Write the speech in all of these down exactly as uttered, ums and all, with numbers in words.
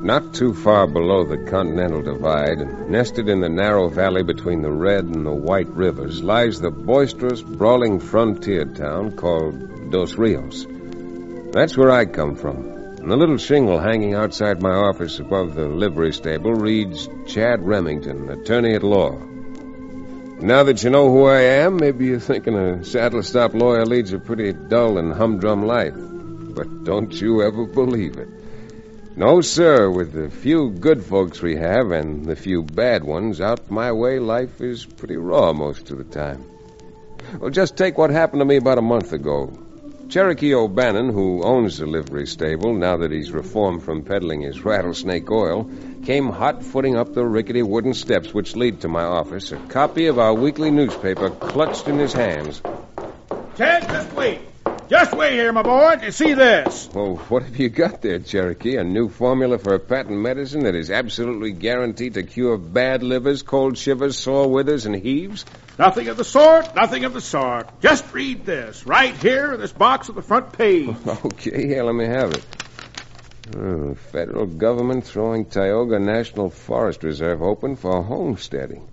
Not too far below the Continental Divide, and nested in the narrow valley between the Red and the White Rivers, lies the boisterous, brawling frontier town called Dos Rios. That's where I come from. And the little shingle hanging outside my office above the livery stable reads Chad Remington, attorney at law. Now that you know who I am, maybe you're thinking a saddle-stop lawyer leads a pretty dull and humdrum life. But don't you ever believe it. No, sir, with the few good folks we have and the few bad ones out my way, life is pretty raw most of the time. Well, just take what happened to me about a month ago. Cherokee O'Bannon, who owns the livery stable, now that he's reformed from peddling his rattlesnake oil, came hot-footing up the rickety wooden steps which lead to my office, a copy of our weekly newspaper clutched in his hands. Ted, just wait. Just wait here, my boy, to see this. Oh, what have you got there, Cherokee? A new formula for a patent medicine that is absolutely guaranteed to cure bad livers, cold shivers, sore withers, and heaves? Nothing of the sort, nothing of the sort. Just read this, right here in this box at the front page. Okay, here, let me have it. Oh, federal government throwing Tioga National Forest Reserve open for homesteading.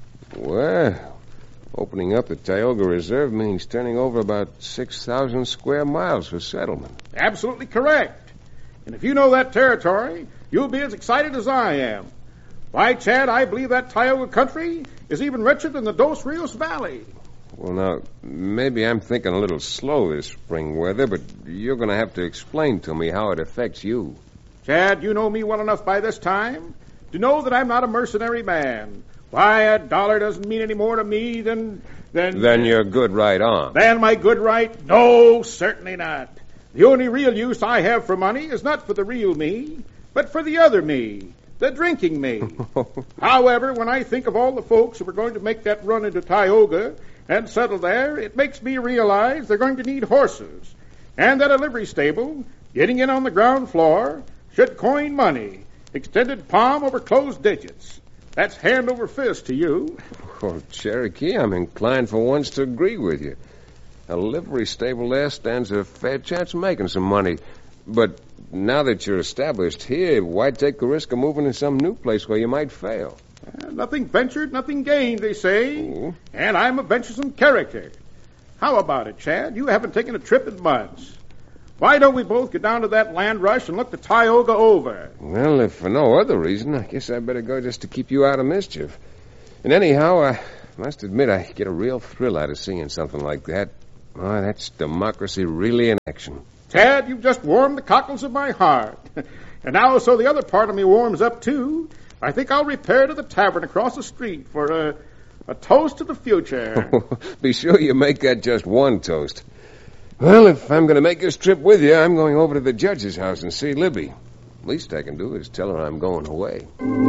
Well, opening up the Tioga Reserve means turning over about six thousand square miles for settlement. Absolutely correct. And if you know that territory, you'll be as excited as I am. Why, Chad, I believe that Tioga country is even richer than the Dos Rios Valley. Well, now, maybe I'm thinking a little slow this spring weather, but you're going to have to explain to me how it affects you. Chad, you know me well enough by this time to know that I'm not a mercenary man. Why, a dollar doesn't mean any more to me than... than... Then you're good right on. Than my good right? No, certainly not. The only real use I have for money is not for the real me, but for the other me. The drinking me. However, when I think of all the folks who are going to make that run into Tioga and settle there, it makes me realize they're going to need horses, and that a livery stable, getting in on the ground floor, should coin money, extended palm over closed digits. That's hand over fist to you. Well, Cherokee, I'm inclined for once to agree with you. A livery stable there stands a fair chance of making some money, but now that you're established here, why take the risk of moving to some new place where you might fail? Uh, nothing ventured, nothing gained, they say. Ooh. And I'm a venturesome character. How about it, Chad? You haven't taken a trip in months. Why don't we both get down to that land rush and look the Tioga over? Well, if for no other reason, I guess I'd better go just to keep you out of mischief. And anyhow, I must admit I get a real thrill out of seeing something like that. Oh, that's democracy really in action. Chad, you've just warmed the cockles of my heart. And now, so the other part of me warms up, too, I think I'll repair to the tavern across the street for a, a toast to the future. Be sure you make that just one toast. Well, if I'm going to make this trip with you, I'm going over to the judge's house and see Libby. Least I can do is tell her I'm going away.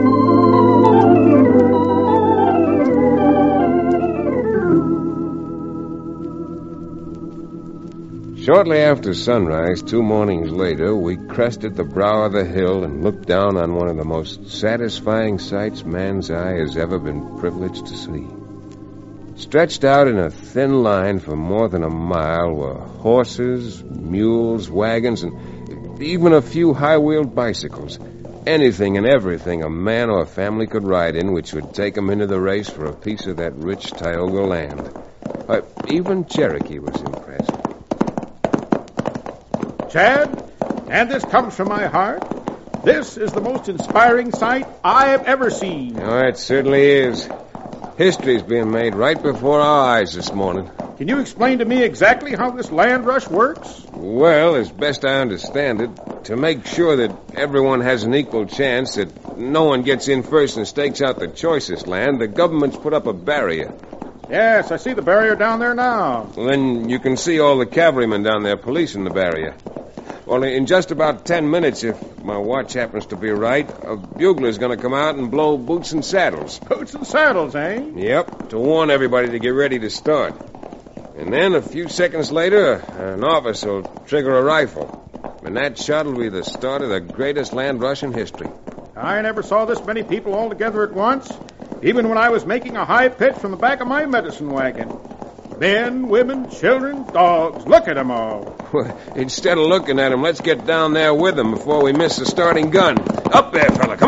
Shortly after sunrise, two mornings later, we crested the brow of the hill and looked down on one of the most satisfying sights man's eye has ever been privileged to see. Stretched out in a thin line for more than a mile were horses, mules, wagons, and even a few high-wheeled bicycles. Anything and everything a man or a family could ride in which would take them into the race for a piece of that rich Tioga land. Uh, even Cherokee was impressed. Chad, and this comes from my heart, this is the most inspiring sight I have ever seen. Oh, it certainly is. History's being made right before our eyes this morning. Can you explain to me exactly how this land rush works? Well, as best I understand it, to make sure that everyone has an equal chance, that no one gets in first and stakes out the choicest land, the government's put up a barrier. Yes, I see the barrier down there now. Well, then you can see all the cavalrymen down there policing the barrier. Well, in just about ten minutes, if my watch happens to be right, a bugler's going to come out and blow boots and saddles. Boots and saddles, eh? Yep, to warn everybody to get ready to start. And then a few seconds later, an officer will trigger a rifle. And that shot will be the start of the greatest land rush in history. I never saw this many people all together at once, even when I was making a high pitch from the back of my medicine wagon. Men, women, children, dogs. Look at them all. Well, instead of looking at them, let's get down there with them before we miss the starting gun. Up there, fella. Come